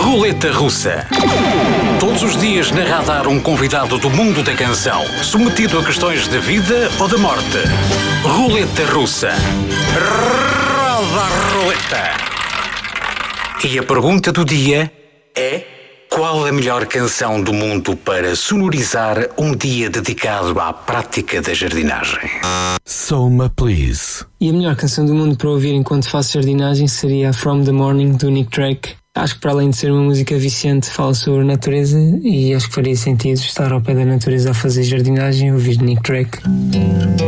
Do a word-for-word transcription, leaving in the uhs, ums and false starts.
Roleta Russa. Todos os dias na Radar um convidado do mundo da canção, submetido a questões da vida ou da morte. Roleta Russa. Roda a roleta. E a pergunta do dia é: qual a melhor canção do mundo para sonorizar um dia dedicado à prática da jardinagem? Soma, please. E a melhor canção do mundo para ouvir enquanto faço jardinagem seria a From the Morning, do Nick Drake. Acho que, para além de ser uma música viciante, fala sobre a natureza e acho que faria sentido estar ao pé da natureza a fazer jardinagem e ouvir Nick Drake.